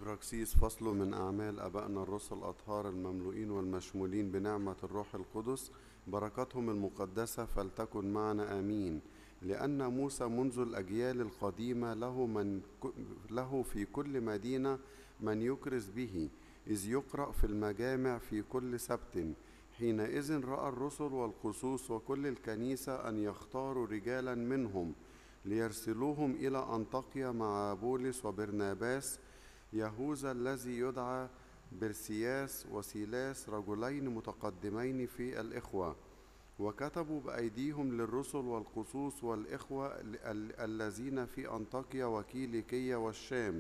إبراكسيس. فصل من أعمال أبائنا الرسل الأطهار المملوئين والمشمولين بنعمة الروح القدس، بركتهم المقدسة فلتكن معنا آمين. لأن موسى منذ الأجيال القديمة له في كل مدينة من يكرز به، إذ يقرأ في المجامع في كل سبت. حينئذ رأى الرسل والخصوص وكل الكنيسة أن يختاروا رجالا منهم ليرسلوهم إلى أنطاكيا مع بولس وبرناباس، يهوذا الذي يدعى برسياس وسيلاس، رجلين متقدمين في الإخوة. وكتبوا بأيديهم للرسل والخصوص والإخوة الذين في أنطاكيا وكيليكية والشام،